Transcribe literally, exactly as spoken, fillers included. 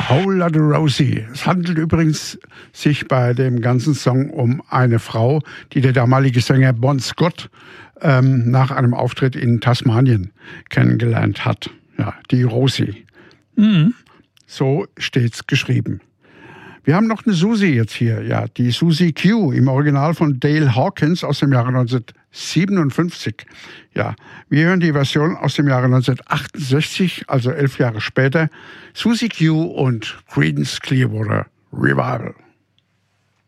Whole Lotta Rosie. Es handelt übrigens sich bei dem ganzen Song um eine Frau, die der damalige Sänger Bon Scott ähm, nach einem Auftritt in Tasmanien kennengelernt hat. Ja, die Rosie. Mhm. So steht's geschrieben. Wir haben noch eine Susie jetzt hier, ja, die Susie Q im Original von Dale Hawkins aus dem Jahre neunzehnhundertsiebenundfünfzig. Ja, wir hören die Version aus dem Jahre neunzehnhundertachtundsechzig, also elf Jahre später. Susie Q und Creedence Clearwater Revival.